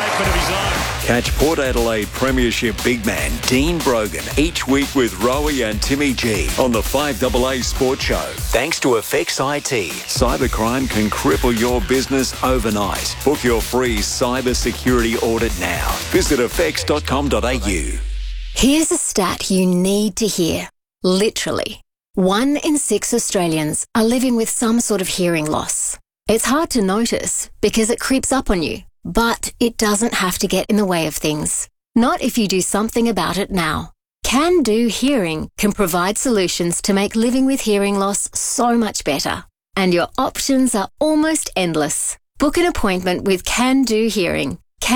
statement of his own. Catch Port Adelaide Premiership big man Dean Brogan each week with Rowie and Timmy G on the 5AA Sports Show. Thanks to Effects IT. Cybercrime can cripple your business overnight. Book your free cyber security audit now. Visit effects.com.au. Here's a stat you need to hear. Literally, 1 in 6 Australians are living with some sort of hearing loss. It's hard to notice because it creeps up on you, but it doesn't have to get in the way of things. Not if you do something about it now. Can Do Hearing can provide solutions to make living with hearing loss so much better. And your options are almost endless. Book an appointment with Can Do Hearing.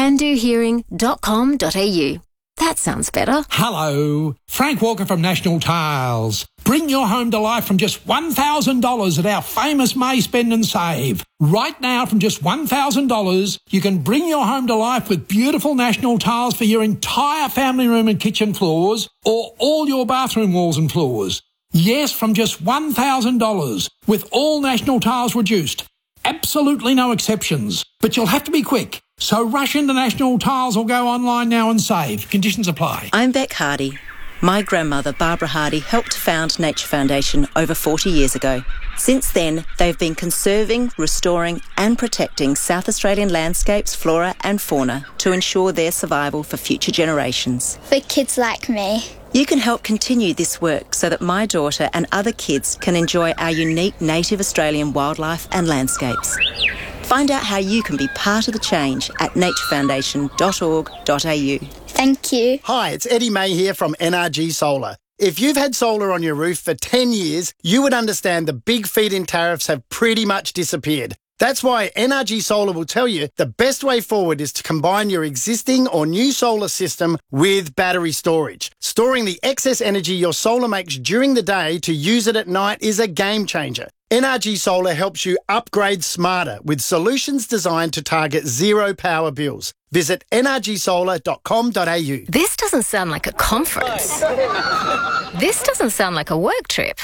candohearing.com.au. That sounds better. Hello, Frank Walker from National Tiles. Bring your home to life from just $1,000 at our famous May Spend and Save. Right now, from just $1,000, you can bring your home to life with beautiful National Tiles for your entire family room and kitchen floors, or all your bathroom walls and floors. Yes, from just $1,000, with all National Tiles reduced. Absolutely no exceptions. But you'll have to be quick. So rush into National Tiles or go online now and save. Conditions apply. I'm Beck Hardy. My grandmother, Barbara Hardy, helped found Nature Foundation over 40 years ago. Since then, they've been conserving, restoring and protecting South Australian landscapes, flora and fauna to ensure their survival for future generations. For kids like me. You can help continue this work so that my daughter and other kids can enjoy our unique native Australian wildlife and landscapes. Find out how you can be part of the change at naturefoundation.org.au. Thank you. Hi, it's Eddie May here from NRG Solar. If you've had solar on your roof for 10 years, you would understand the big feed-in tariffs have pretty much disappeared. That's why NRG Solar will tell you the best way forward is to combine your existing or new solar system with battery storage. Storing the excess energy your solar makes during the day to use it at night is a game changer. NRG Solar helps you upgrade smarter with solutions designed to target zero power bills. Visit nrgsolar.com.au. This doesn't sound like a conference. This doesn't sound like a work trip.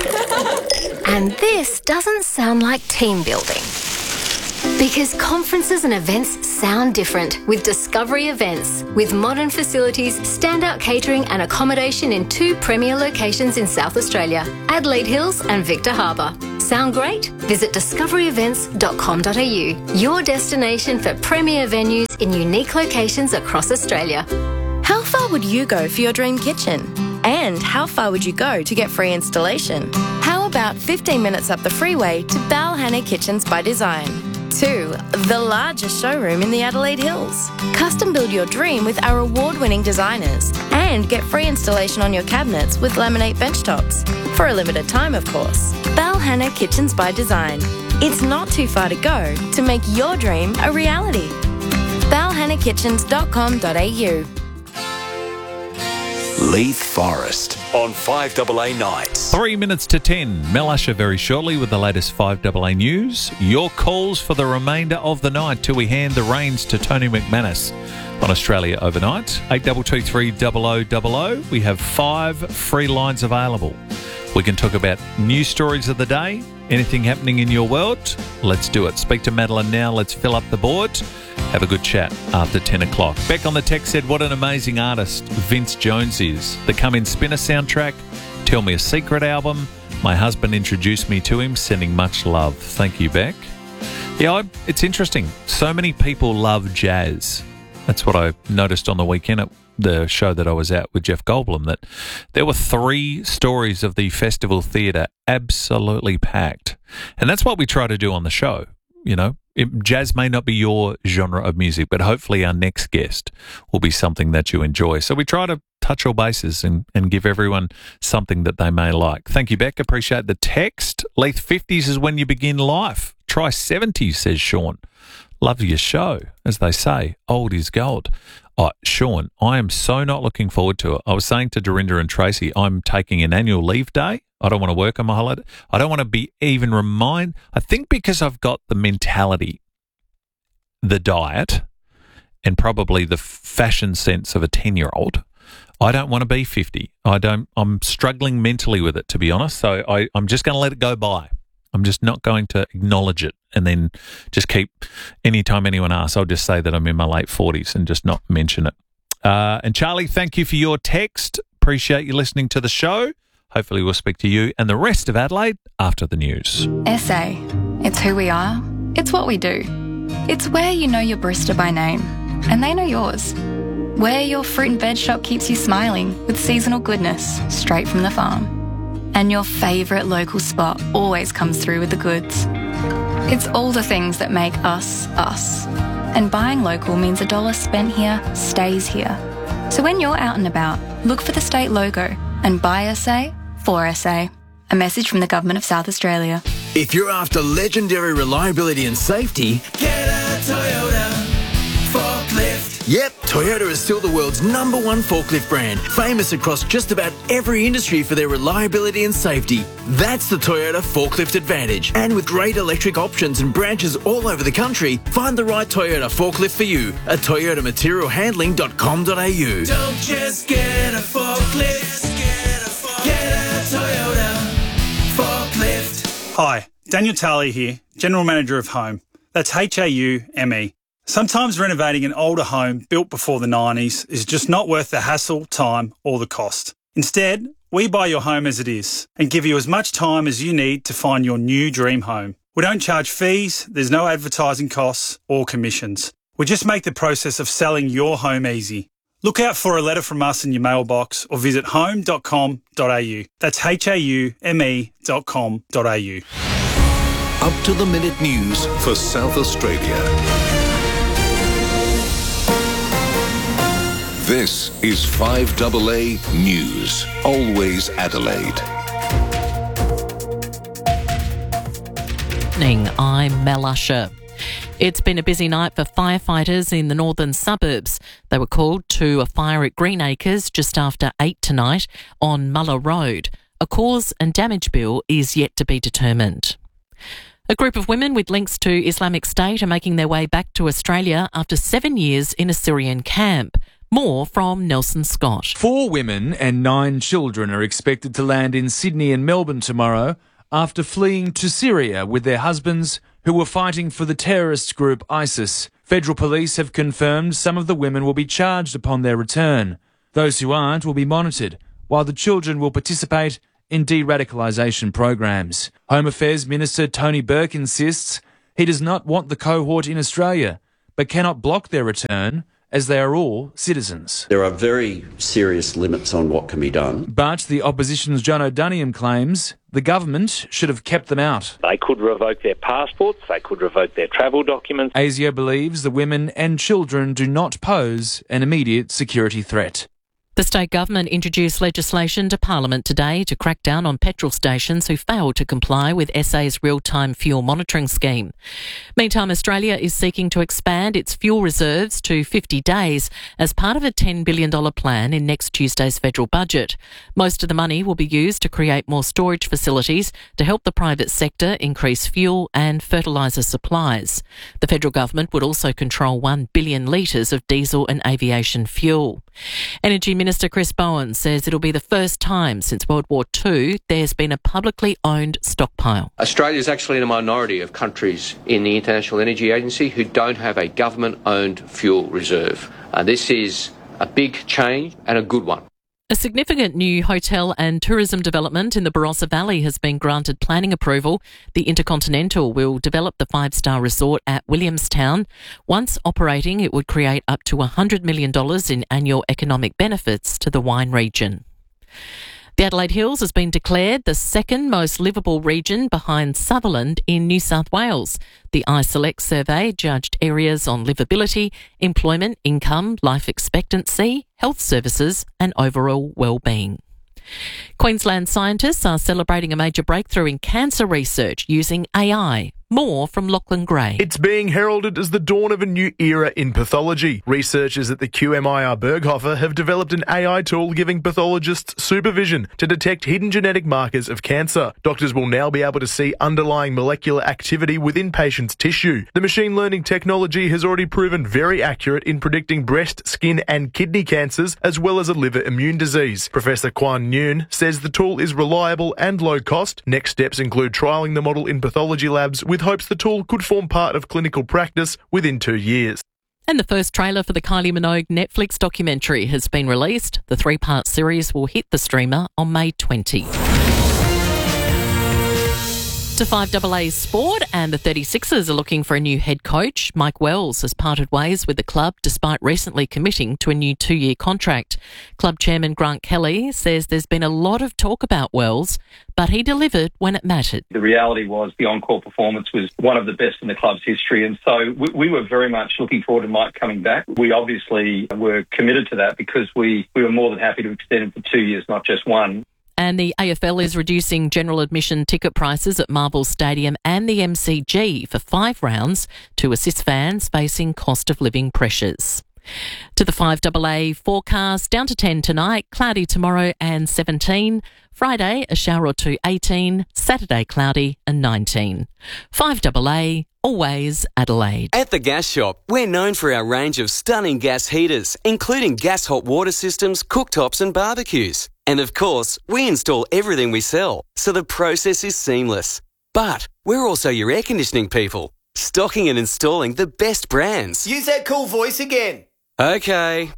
And this doesn't sound like team building. Because conferences and events sound different with Discovery Events. With modern facilities, standout catering and accommodation in 2 premier locations in South Australia, Adelaide Hills and Victor Harbour. Sound great? Visit discoveryevents.com.au, your destination for premier venues in unique locations across Australia. How far would you go for your dream kitchen? And how far would you go to get free installation? How about 15 minutes up the freeway to Balhanna Kitchens by Design? 2, the largest showroom in the Adelaide Hills. Custom build your dream with our award-winning designers and get free installation on your cabinets with laminate benchtops. For a limited time, of course. Balhanna Kitchens by Design. It's not too far to go to make your dream a reality. balhannakitchens.com.au. Leith Forest on 5AA Nights. 3 minutes to 10. Mel Usher very shortly with the latest 5AA news. Your calls for the remainder of the night till we hand the reins to Tony McManus on Australia Overnight. 8223 0000. We have 5 free lines available. We can talk about news stories of the day, anything happening in your world. Let's do it. Speak to Madeline now. Let's fill up the board. Have a good chat after 10 o'clock. Beck on the text said, what an amazing artist Vince Jones is. The Come In Spinner soundtrack, Tell Me a Secret album. My husband introduced me to him, sending much love. Thank you, Beck. Yeah, it's interesting. So many people love jazz. That's what I noticed on the weekend at the show that I was at with Jeff Goldblum, that there were 3 stories of the Festival Theatre absolutely packed. And that's what we try to do on the show, you know. Jazz may not be your genre of music, but hopefully our next guest will be something that you enjoy. So we try to touch all bases and give everyone something that they may like. Thank you, Beck. Appreciate the text. Leith 50s is when you begin life. Try 70s, says Sean. Love your show. As they say, old is gold. Oh, Sean, I am so not looking forward to it. I was saying to Dorinda and Tracy, I'm taking an annual leave day. I don't want to work on my holiday. I don't want to be even I think because I've got the mentality, the diet, and probably the fashion sense of a 10-year-old, I don't want to be 50. I'm struggling mentally with it, to be honest. So I'm just going to let it go by. I'm just not going to acknowledge it and then just keep, anytime anyone asks, I'll just say that I'm in my late 40s and just not mention it. And Charlie, thank you for your text. Appreciate you listening to the show. Hopefully we'll speak to you and the rest of Adelaide after the news. SA. It's who we are. It's what we do. It's where you know your barista by name, and they know yours. Where your fruit and veg shop keeps you smiling with seasonal goodness straight from the farm. And your favourite local spot always comes through with the goods. It's all the things that make us, us. And buying local means $1 spent here stays here. So when you're out and about, look for the state logo and buy SA for SA. A message from the Government of South Australia. If you're after legendary reliability and safety, get a Toyota forklift. Yep, Toyota is still the world's #1 forklift brand, famous across just about every industry for their reliability and safety. That's the Toyota Forklift Advantage. And with great electric options and branches all over the country, find the right Toyota forklift for you at toyotamaterialhandling.com.au. Don't just get a forklift, get a Toyota forklift. Hi, Daniel Talley here, General Manager of Home. That's HAUME. Sometimes renovating an older home built before the 90s is just not worth the hassle, time or the cost. Instead, we buy your home as it is and give you as much time as you need to find your new dream home. We don't charge fees, there's no advertising costs or commissions. We just make the process of selling your home easy. Look out for a letter from us in your mailbox or visit home.com.au. That's HAUME.com.au. Up to the minute news for South Australia. This is 5AA News. Always Adelaide. Evening, I'm Mel Usher. It's been a busy night for firefighters in the northern suburbs. They were called to a fire at Greenacres just after 8 tonight on Muller Road. A cause and damage bill is yet to be determined. A group of women with links to Islamic State are making their way back to Australia after 7 years in a Syrian camp. More from Nelson Scott. 4 women and 9 children are expected to land in Sydney and Melbourne tomorrow after fleeing to Syria with their husbands who were fighting for the terrorist group ISIS. Federal police have confirmed some of the women will be charged upon their return. Those who aren't will be monitored, while the children will participate in de-radicalisation programs. Home Affairs Minister Tony Burke insists he does not want the cohort in Australia, but cannot block their return as they are all citizens. There are very serious limits on what can be done. But the opposition's John O'Doniam claims the government should have kept them out. They could revoke their passports, they could revoke their travel documents. ASIO believes the women and children do not pose an immediate security threat. The state government introduced legislation to Parliament today to crack down on petrol stations who failed to comply with SA's real-time fuel monitoring scheme. Meantime, Australia is seeking to expand its fuel reserves to 50 days as part of a $10 billion plan in next Tuesday's federal budget. Most of the money will be used to create more storage facilities to help the private sector increase fuel and fertiliser supplies. The federal government would also control 1 billion litres of diesel and aviation fuel. Energy Minister Chris Bowen says it'll be the first time since World War II there's been a publicly owned stockpile. Australia is actually in a minority of countries in the International Energy Agency who don't have a government-owned fuel reserve. This is a big change and a good one. A significant new hotel and tourism development in the Barossa Valley has been granted planning approval. The Intercontinental will develop the 5-star resort at Williamstown. Once operating, it would create up to $100 million in annual economic benefits to the wine region. The Adelaide Hills has been declared the second most livable region behind Sutherland in New South Wales. The iSelect survey judged areas on livability, employment, income, life expectancy, health services and overall well-being. Queensland scientists are celebrating a major breakthrough in cancer research using AI. More from Lachlan Gray. It's being heralded as the dawn of a new era in pathology. Researchers at the QMIR Berghofer have developed an AI tool giving pathologists supervision to detect hidden genetic markers of cancer. Doctors will now be able to see underlying molecular activity within patients' tissue. The machine learning technology has already proven very accurate in predicting breast, skin and kidney cancers, as well as a liver immune disease. Professor Quan Noon says the tool is reliable and low cost. Next steps include trialling the model in pathology labs with hopes the tool could form part of clinical practice within 2 years. And the first trailer for the Kylie Minogue Netflix documentary has been released. The 3-part series will hit the streamer on May 20. To 5AA Sport, and the 36ers are looking for a new head coach. Mike Wells has parted ways with the club despite recently committing to a new 2-year contract. Club chairman Grant Kelly says there's been a lot of talk about Wells, but he delivered when it mattered. The reality was the on-court performance was one of the best in the club's history, and so we were very much looking forward to Mike coming back. We obviously were committed to that because we were more than happy to extend him for 2 years, not just one. And the AFL is reducing general admission ticket prices at Marvel Stadium and the MCG for 5 rounds to assist fans facing cost of living pressures. To the 5AA forecast, down to 10 tonight, cloudy tomorrow and 17. Friday, a shower or two, 18. Saturday, cloudy and 19. 5AA, always Adelaide. At the Gas Shop, we're known for our range of stunning gas heaters, including gas hot water systems, cooktops and barbecues. And of course, we install everything we sell, so the process is seamless. But we're also your air conditioning people, stocking and installing the best brands. Use that cool voice again. Okay.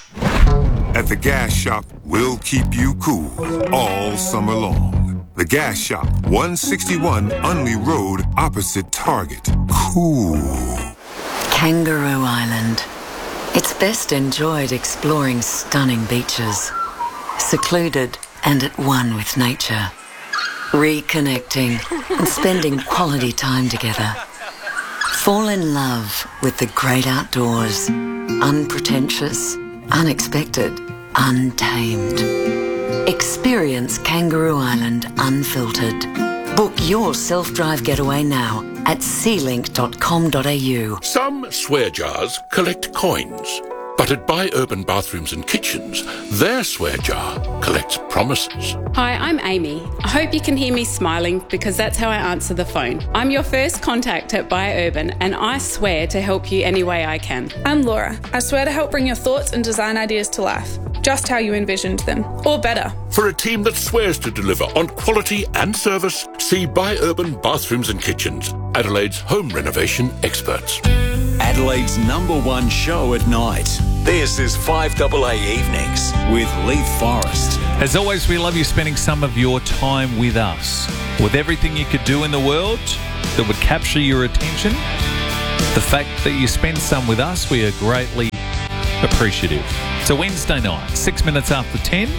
At the Gas Shop, we'll keep you cool all summer long. The Gas Shop, 161 Unley Road, opposite Target. Cool. Kangaroo Island. It's best enjoyed exploring stunning beaches, secluded and at one with nature, reconnecting and spending quality time together. Fall in love with the great outdoors, unpretentious, unexpected, untamed. Experience Kangaroo Island unfiltered. Book your self-drive getaway now at sealink.com.au. Some swear jars collect coins, but at Buy Urban Bathrooms and Kitchens, their swear jar collects promises. Hi, I'm Amy. I hope you can hear me smiling because that's how I answer the phone. I'm your first contact at Buy Urban, and I swear to help you any way I can. I'm Laura. I swear to help bring your thoughts and design ideas to life, just how you envisioned them, or better. For a team that swears to deliver on quality and service, see Buy Urban Bathrooms and Kitchens, Adelaide's home renovation experts. Adelaide's #1 show at night. This is 5AA Evenings with Leith Forrest. As always, we love you spending some of your time with us. With everything you could do in the world that would capture your attention, the fact that you spend some with us, we are greatly appreciative. It's a Wednesday night, 6 minutes after 10.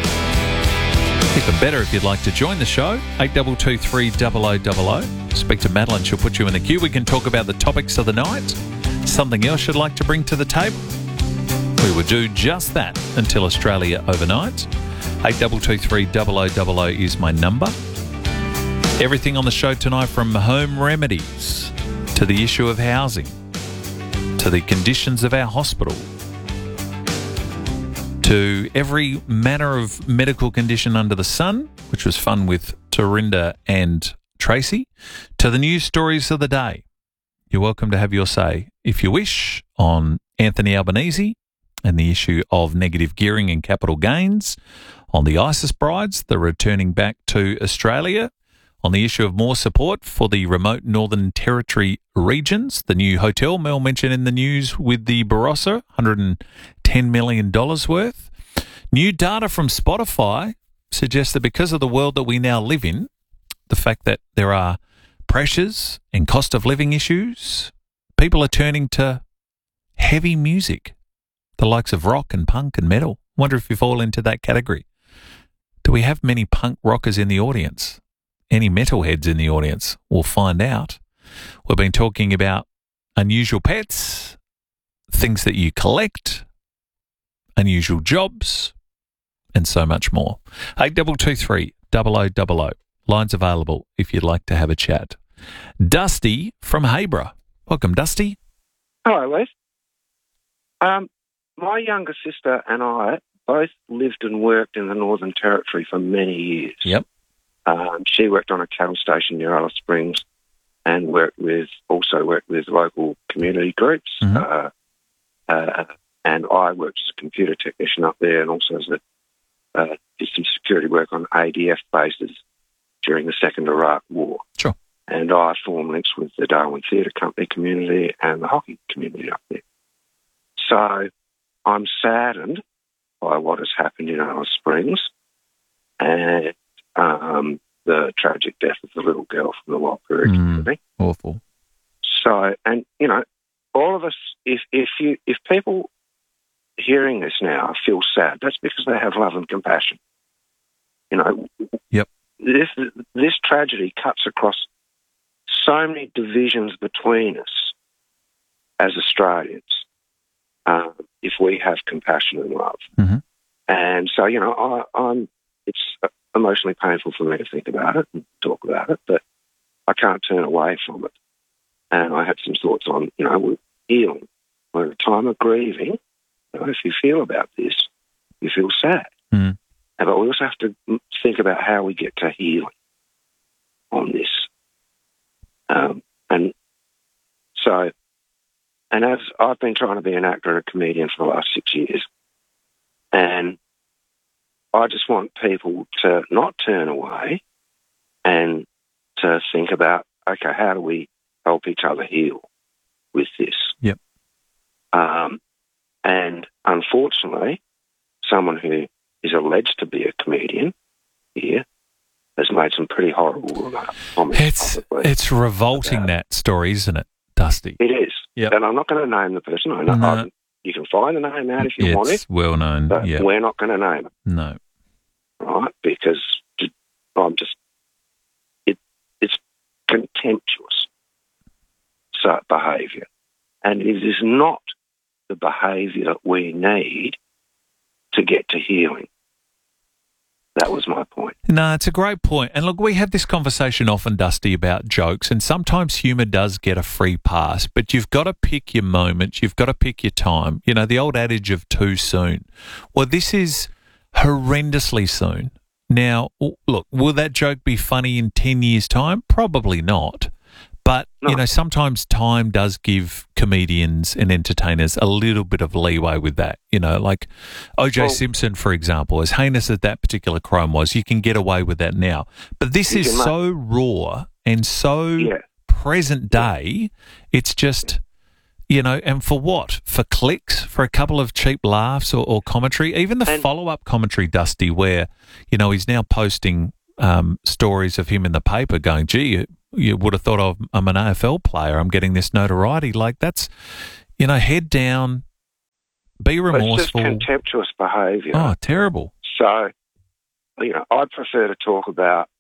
Even better if you'd like to join the show, 8223 0000. Speak to Madeline, she'll put you in the queue. We can talk about the topics of the night. Something else you'd like to bring to the table? We will do just that until Australia overnight. 8223 0000 is my number. Everything on the show tonight, from home remedies to the issue of housing to the conditions of our hospital to every manner of medical condition under the sun, which was fun with Torinda and Tracy, to the news stories of the day. You're welcome to have your say, if you wish, on Anthony Albanese and the issue of negative gearing and capital gains, on the ISIS brides that are returning back to Australia, on the issue of more support for the remote Northern Territory regions, the new hotel Mel mentioned in the news with the Barossa, $110 million worth. New data from Spotify suggests that because of the world that we now live in, the fact that there are pressures and cost of living issues, people are turning to heavy music, the likes of rock and punk and metal. Wonder if you fall into that category. Do we have many punk rockers in the audience? Any metalheads in the audience? We'll find out. We've been talking about unusual pets, things that you collect, unusual jobs, and so much more. 8223 0000. Lines available if you'd like to have a chat. Dusty from Hayborough. Welcome, Dusty. Hello, Les. My younger sister and I both lived and worked in the Northern Territory for many years. Yep. She worked on a cattle station near Alice Springs and also worked with local community groups. Mm-hmm. And I worked as a computer technician up there and also as a did some security work on ADF bases during the Second Iraq War. Sure. And I formed links with the Darwin Theatre Company community and the hockey community up there. So I'm saddened by what has happened in Alice Springs and the tragic death of the little girl from the Walpurga community. Awful. So, and, you know, all of us, if people hearing this now feel sad, that's because they have love and compassion. You know, yep. This tragedy cuts across so many divisions between us as Australians if we have compassion and love. Mm-hmm. And so, you know, it's emotionally painful for me to think about it and talk about it, but I can't turn away from it. And I had some thoughts on, you know, healing. We're at a time of grieving. You know, if you feel about this, you feel sad. Mm. But we also have to think about how we get to healing on this. And as I've been trying to be an actor and a comedian for the last 6 years, and I just want people to not turn away and to think about, okay, how do we help each other heal with this? Yep. And unfortunately, someone who is alleged to be a comedian here has made some pretty horrible comments. It's revolting, that story, isn't it, Dusty? It is. Yep. And I'm not going to name the person. I know you can find the name out if you want it. It's well known. But yep. We're not going to name it. No. Right? Because it's contemptuous behaviour. And it is not the behaviour that we need to get to healing. That was my point. No, it's a great point. And look, we have this conversation often, Dusty, about jokes, and sometimes humour does get a free pass, but you've got to pick your moments, you've got to pick your time. You know, the old adage of too soon. Well, this is horrendously soon. Now, look, will that joke be funny in 10 years' time? Probably not. But, you know, sometimes time does give comedians and entertainers a little bit of leeway with that. You know, like O.J. Simpson, for example, as heinous as that particular crime was, you can get away with that now. But this is so raw and so present day, it's just, you know, and for what? For clicks? For a couple of cheap laughs or commentary? Even the follow-up commentary, Dusty, where, you know, he's now posting stories of him in the paper going, gee, you would have thought I'm an AFL player. I'm getting this notoriety. Like, that's, you know, head down, be remorseful. It's just contemptuous behaviour. Oh, terrible. So, you know, I'd prefer to talk about,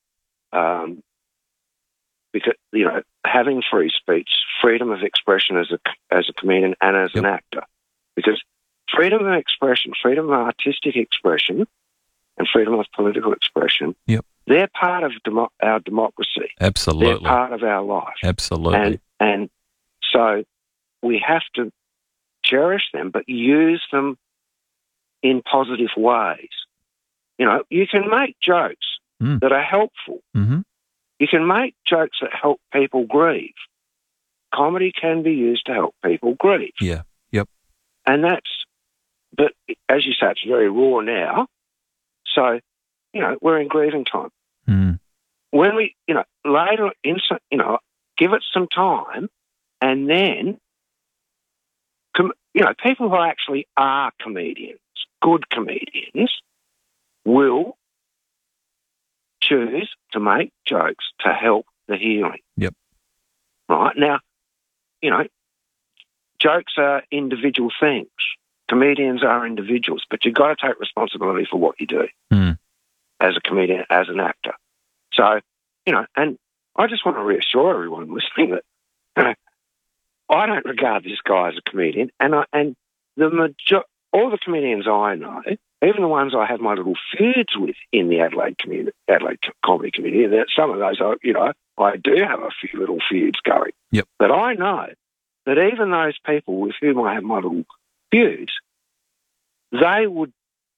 because, you know, having free speech, freedom of expression as a comedian and as an actor. Because freedom of expression, freedom of artistic expression, and freedom of political expression, they're part of our democracy. Absolutely. They're part of our life. Absolutely. And so we have to cherish them, but use them in positive ways. You know, you can make jokes that are helpful. Mm-hmm. You can make jokes that help people grieve. Comedy can be used to help people grieve. Yeah. Yep. And but as you say, it's very raw now. So, you know, we're in grieving time. Mm. When we, you know, later, you know, give it some time, and then, you know, people who actually are comedians, good comedians, will choose to make jokes to help the healing. Yep. Right? Now, you know, jokes are individual things. Comedians are individuals, but you've got to take responsibility for what you do as a comedian, as an actor. So, you know, and I just want to reassure everyone listening that, you know, I don't regard this guy as a comedian, and all the comedians I know, even the ones I have my little feuds with in the Adelaide comedy community, that some of those, you know, I do have a few little feuds going. Yep. But I know that even those people with whom I have my little feuds, they would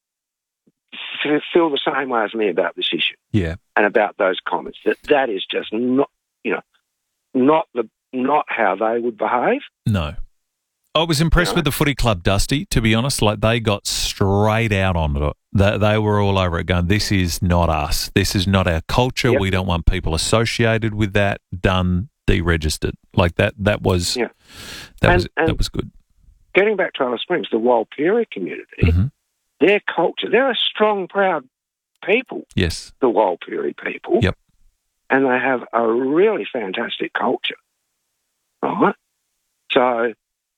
feel the same way as me about this issue. Yeah. And about those comments. That is just not, you know, not how they would behave. No. I was impressed with the footy club, Dusty, to be honest. Like, they got straight out on it. They were all over it going, this is not us. This is not our culture. Yep. We don't want people associated with that. Done, deregistered. Like that was that was good. Getting back to Alice Springs, the Walpiri community, their culture, they're a strong, proud people. Yes. The Walpiri people. Yep. And they have a really fantastic culture. Right? So,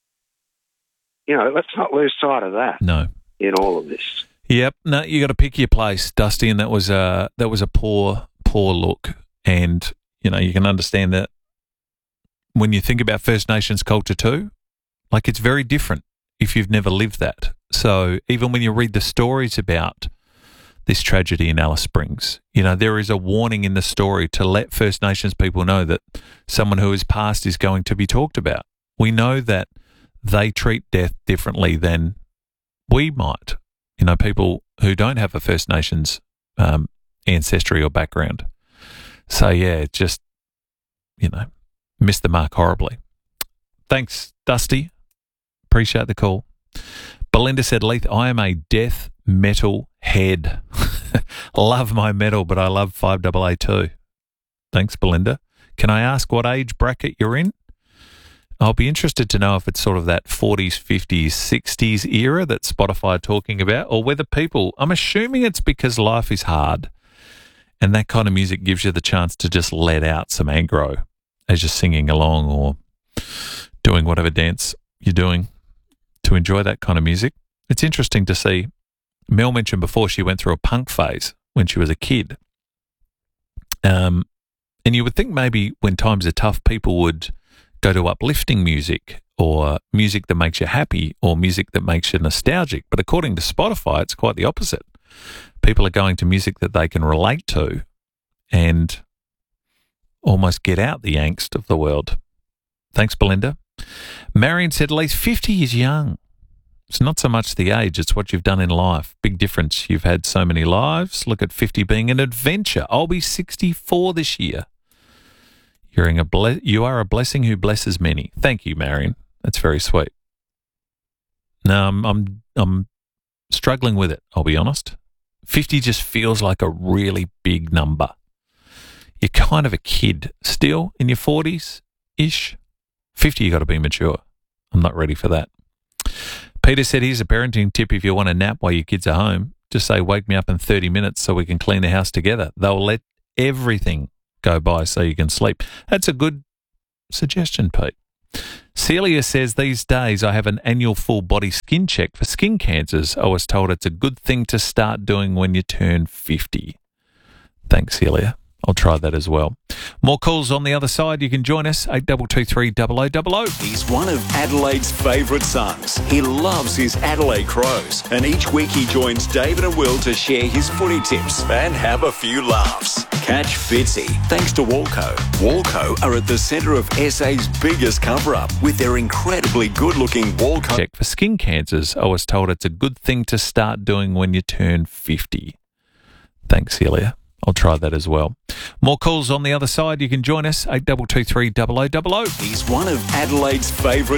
let's not lose sight of that. No. In all of this. Yep. No, you got to pick your place, Dusty, and that was a poor look. And, you can understand that when you think about First Nations culture too, like it's very different if you've never lived that. So even when you read the stories about this tragedy in Alice Springs, there is a warning in the story to let First Nations people know that someone who has passed is going to be talked about. We know that they treat death differently than we might. People who don't have a First Nations ancestry or background. So, yeah, just, missed the mark horribly. Thanks, Dusty. Appreciate the call. Belinda said, Leith, I am a death metal head. Love my metal, but I love 5AA too. Thanks, Belinda. Can I ask what age bracket you're in? I'll be interested to know if it's sort of that 40s, 50s, 60s era that Spotify are talking about, or whether people, I'm assuming it's because life is hard and that kind of music gives you the chance to just let out some aggro as you're singing along or doing whatever dance you're doing to enjoy that kind of music. It's interesting to see. Mel mentioned before she went through a punk phase when she was a kid. And you would think maybe when times are tough, people would go to uplifting music or music that makes you happy or music that makes you nostalgic. But according to Spotify, it's quite the opposite. People are going to music that they can relate to and almost get out the angst of the world. Thanks, Belinda. Marion said, Leith, 50 is young. It's not so much the age, it's what you've done in life. Big difference. You've had so many lives. Look at 50 being an adventure. I'll be 64 this year. You are a blessing who blesses many. Thank you, Marion. That's very sweet. No, I'm struggling with it, I'll be honest. 50 just feels like a really big number. You're kind of a kid still in your 40s-ish. 50, you got to be mature. I'm not ready for that. Peter said, here's a parenting tip if you want a nap while your kids are home. Just say, wake me up in 30 minutes so we can clean the house together. They'll let everything go by so you can sleep. That's a good suggestion, Pete. Celia says, these days I have an annual full body skin check for skin cancers. I was told it's a good thing to start doing when you turn 50. Thanks, Celia. I'll try that as well. More calls on the other side. You can join us, 8223 0000. He's one of Adelaide's favourite sons. He loves his Adelaide Crows. And each week he joins David and Will to share his footy tips and have a few laughs. Catch Fitzy, thanks to Walco. Walco are at the centre of SA's biggest cover-up with their incredibly good-looking Walco check for skin cancers. I was told it's a good thing to start doing when you turn 50. Thanks, Celia. I'll try that as well. More calls on the other side. You can join us, 8223 0000. He's one of Adelaide's favourite